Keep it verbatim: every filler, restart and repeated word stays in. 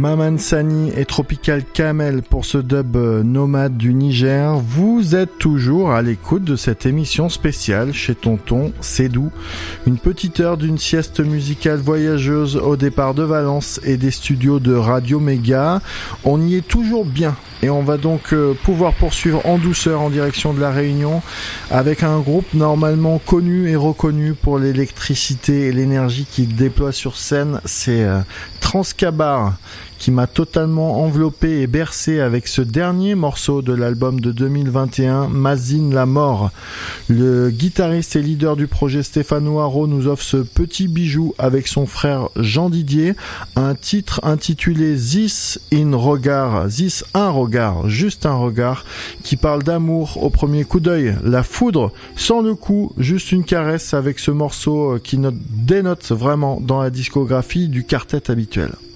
Maman Sani et Tropical Camel pour ce dub nomade du Niger. Vous êtes toujours à l'écoute de cette émission spéciale chez Tonton Cédou. Une petite heure d'une sieste musicale voyageuse au départ de Valence et des studios de Radio Méga. On y est toujours bien. Et on va donc euh, pouvoir poursuivre en douceur en direction de la Réunion avec un groupe normalement connu et reconnu pour l'électricité et l'énergie qu'il déploie sur scène. C'est euh, Transcabar qui m'a totalement enveloppé et bercé avec ce dernier morceau de l'album de deux mille vingt et un, Mazine la mort. Le guitariste et leader du projet Stéphane Noiro nous offre ce petit bijou avec son frère Jean Didier, un titre intitulé Zis in regard, Zis un regard, juste un regard, qui parle d'amour au premier coup d'œil, la foudre, sans le coup, juste une caresse avec ce morceau qui note, dénote vraiment dans la discographie du quartet habituel.